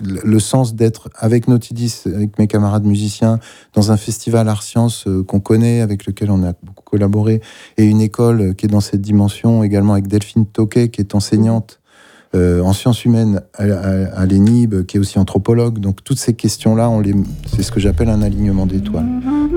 le sens d'être avec Notidis, avec mes camarades musiciens, dans un festival Art Sciences qu'on connaît, avec lequel on a beaucoup collaboré, et une école qui est dans cette dimension, également avec Delphine Toquet, qui est enseignante en sciences humaines à l'ENIB, qui est aussi anthropologue. Donc toutes ces questions-là, c'est ce que j'appelle un alignement d'étoiles.